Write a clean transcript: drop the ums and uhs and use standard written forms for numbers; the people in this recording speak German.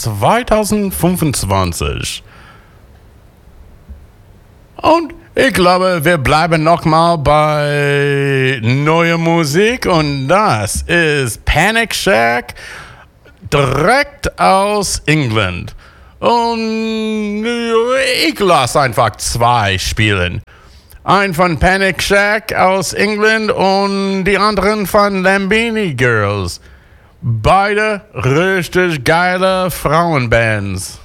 2025. Und ich glaube, wir bleiben nochmal bei neuer Musik und das ist Panic Shack direkt aus England. Und ich lasse einfach 2 spielen. Ein von Panic Shack aus England und die anderen von Lambini Girls. Beide richtig geile Frauenbands.